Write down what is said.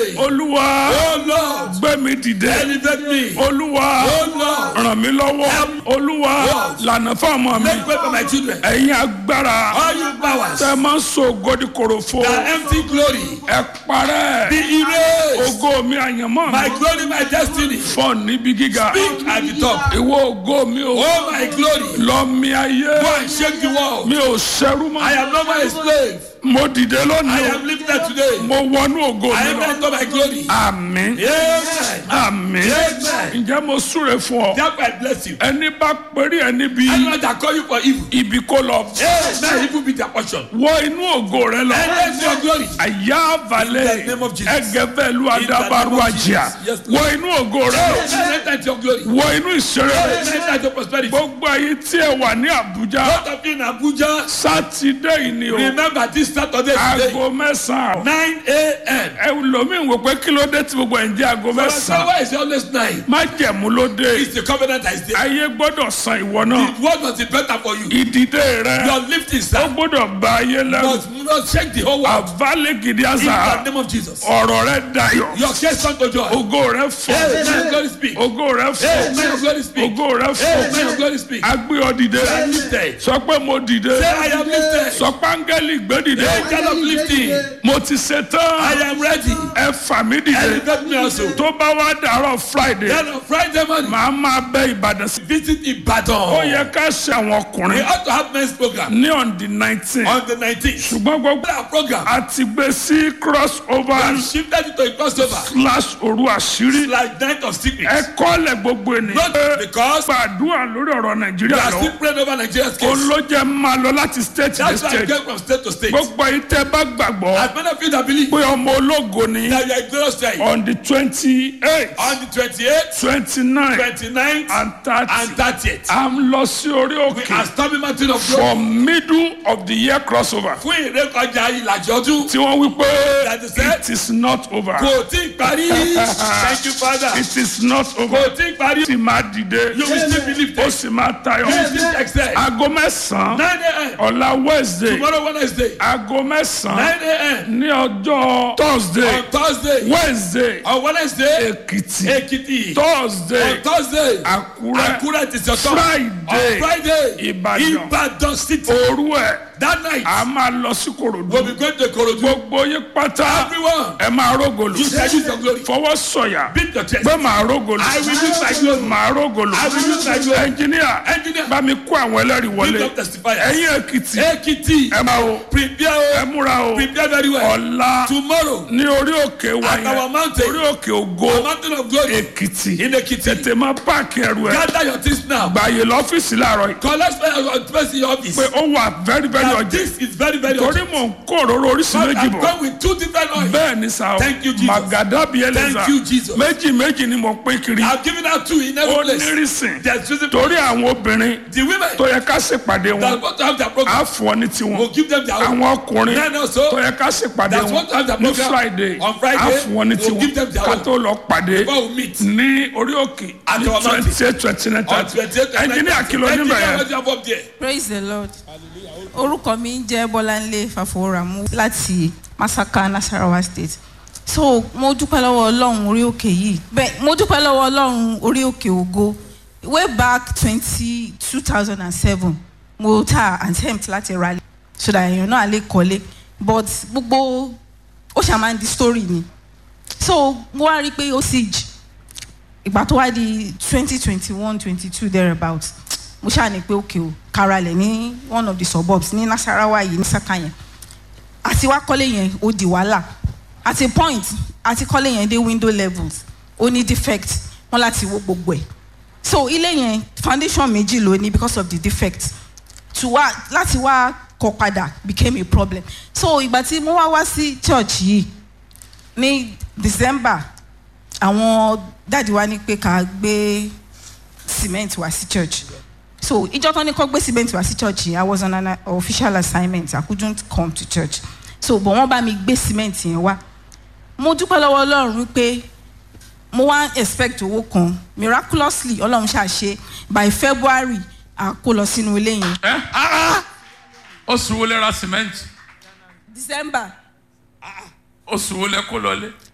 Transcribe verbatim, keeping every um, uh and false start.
today. Olúwa. Oh Lord. Gbé mi dìde. Elevate me. Olúwa. Oh Lord. Ràn mí lọ́wọ́. Olúwa. Lord. Lànà fún ọmọ mi. Make way for my children. Ẹ̀yin agbára. All you powers Tẹ́ máa ń so ògòdì kòròfo. that empty glory Ẹ parẹ́. be erased. Ògo mi àyànmọ́ My mi. glory, my destiny. Fọ́ níbi gíga. Speak at the top. Ìwọ ògo mi o. Oh my glory. Lọ mi ayé. Go and shake the world. Mi ò ṣẹrú mọ́. I am not my slave. Mo dìde I lónìí. am lifted today. Mo wọnú ògo I mi am lọ. enter my glory. Àmín. Amen. Àmín. Amen. Ǹjẹ́ mo súre fún ọ? Therefore I bless you. Ẹni bá péré ẹni bí Anyone that call you for evil, ibi kó lọ. amen, evil be their portion. Wọ inú ògo rẹ lọ. Enter into your glory. Àyà àbálẹ̀ In the name of Jesus. ẹgẹbẹ́lu In the adábárú name of àjíà. Jesus. Yes, Lord. Wọ inú ògo rẹ lọ. Amen. Enter into your glory. Wọ inú ìṣeré rẹ. Amen. Enter into prosperity. Gbogbo ayé tí ẹ wà ní Àbújá. Both of you in Abuja, Sátidé yìí ni o. remember this Saturday today, Aago mẹ́sàn-án. nine a.m. Ẹ lómi wò pé kí ló dé tí gbogbo ẹ̀ ń jẹ́ aago So mẹ́sàn-án. why is it always nine? Má jẹ̀mú ló dé. It's the covenant that is there. Ayé gbọ́dọ̀ san ìwọ náà. The word must be better for you. Ìdìde rẹ. Your lifting, Ó sir, gbọ́dọ̀ bá ayé lẹ́rù. must must shake the whole world. Àbálẹ̀ gidi In àṣà. the name of Jesus. Ọ̀rọ̀ rẹ dayọ̀. Your case unto joy. Ògo rẹ fọ́. Amen. Glory speak. Ògo rẹ Amen. fọ́. Glory speak. Ògo rẹ fọ́. Amen. Glory speak. Agbé ọ dìde. I am lifted. Sọ pé mo dìde. Say I am lifted. Sọ pé áńgẹ́lì gbé dìde. Angel of lifting. Mo ti ṣe I tán. am ready. Ẹ fà mí dìde. Elevate me also. Tó bá wá dàárọ̀ Friday. Then on Friday morning, Màá máa bẹ Ìbàdàn sí. visit Ó Ibadan. yẹ ká ṣe àwọn We ọkùnrin ought to have men's program ní on the nineteen. on the nineteenth. Ṣùgbọ́n gbogbo Our program a ti gbé sí cross over has shifted it to a crossover slash òru àṣírí. like night of secrets. Ẹ kọ́lẹ̀ gbogbo ènìyàn. Not because Gbàdúrà lórí ọ̀rọ̀ we Nàìjíríà are lọ. still praying over Nigeria's case. Olójẹ́ máa lọ láti state to That's why I state. came from state to state. Gbogbo ìtẹ́ bá gbàgbọ́ As many of you that believe pé ọmọ ológo ni that you are glorious child, on the twenty-eight, on the twenty-eighth, twenty-nine twenty-ninth, and thirty. and thirtieth, À ń lọ sí orí we òkè are storming mountain of glory. for middle of the year crossover. Fún ìrékọjá ìlàjì ọdún, Tí wọ́n wí pé That is it. it is not over. kò tí ì parí. Thank you, Father. It is not over. Kò tí ì parí. Ó sì máa dìde. You will still believe Ó this. sì máa tayọ. You will still excel. Aago mẹ́sàn-án. nine a.m. Ọ̀la Wednesday. Tomorrow Wednesday, Aago mẹ́sàn-án. nine a.m. Ní ọjọ́ Thursday. On Thursday, Wednesday. on Wednesday, Èkìtì. Ekiti. Thursday. On Thursday, Àkúrẹ́. Akure is your turn. Friday, On Friday, Ìbàdàn. Ibadan City. Òru ẹ̀. That night, A máa lọ sí Kòròdú. we'll be going to Korodu. Gbogbo yín pátá. Everyone, Ẹ máa rógòlù. you shall use your glory. Fọwọ́ sọ̀yà. Beat your chest. Pé màá rógòlù. I will use my glory. Màá rógòlù. I will use my glory. Ẹnjiníà. Engineer, Bá mi kó àwọn ẹlẹ́rìí beat wọlé. up testifiers. Ẹ̀yin Èkìtì. Ekiti, Ẹ máa o. prepare, Ẹ oh, múra o. prepare very well. Ọ̀la Tomorrow, ní orí òkè wa at our yẹn. mountain, Orí òkè ògo. the mountain of glory, Èkìtì. in Ekiti. Tètè máa páàkì ẹrù ẹ̀. Gather your things now. Gbàyè lọ́fíìsì láàárọ̀ yìí. Collect your space in your office. Pé ó wà very very That urgent. this is very, very Torí urgent. mò ń kó òróró oríṣi God méjì has bọ̀. come with two different oils. Bẹ́ẹ̀ ni sá o. Thank you, Jesus. Màgàdá bíi ẹlẹ́sà. Thank you, Jesus. Méjì méjì ni mò ń pín kiri. I've given out two in every Ó place. nírísìn. There's reason for Torí àwọn obìnrin the women tó yẹ ká ṣèpàdé that wọn. want to have their program. Á fún ọ ní tiwọn. We'll give them their own. Àwọn ọkùnrin Men also tó yẹ ká ṣèpàdé that want to have their wọn ní program Friday. on Friday, Á fún ọ ní we'll give them tiwọn. their Ká own. tó lọ pàdé Before we meet ní orí òkè At ní our mountain. twenty-eight twenty-nine on thirty. twenty-eighth and Ẹnjiníà kìlọ̀ níbẹ̀ Engineer, yẹn. what do you have up there? Praise the Lord. Orúkọ mi ń jẹ́ Bọ́láńlé Fàfọwọ́ràmú láti Masaka, Nasarawa State. So mo dúpẹ́ lọ́wọ́ Ọlọ́run orí òkè yìí. Bẹ́ẹ̀ mo dúpẹ́ lọ́wọ́ Ọlọ́run orí òkè ògo. Way back twenty two thousand and seven mo ta attempt láti rally so that èèyàn náà lè kọ́lé but gbogbo ó ṣàmà ń di story ni. So mo wá rí i pé ó siege. Ìgbà tó wá di twenty twenty one twenty two thereabout mo ṣáà ní pé òkè o karalẹ̀ ní one of the suburbs ní Nasarawa yìí ní Saka yẹn àti wá kọ́lé yẹn ó di wàhálà at a point àti kọ́lé yẹn dé window levels ó ní defect wọn láti wo gbogbo ẹ̀ so ilé yẹn foundation méjì ló ní because of the defect to wá láti wá kọ́ padà became a problem so ìgbà tí mo wá wá sí church yìí ní December àwọn dáàdi wa ní pé ká gbé cement wá sí church so ìjọ tán ní kó gbé cement wá sí church yìí I was on an official assignment I couldn't come to church so but wọ́n bá mi gbé cement yẹn wá mo dúpẹ́ lọ́wọ́ Ọlọ́run wípé mo wá expect owó kan miraculously Ọlọ́run ṣàṣe by February a kó lọ sínú ilé yẹn. ẹ ah oṣù wo lẹ ra cement. December. oṣù wo lẹ kó lọlé.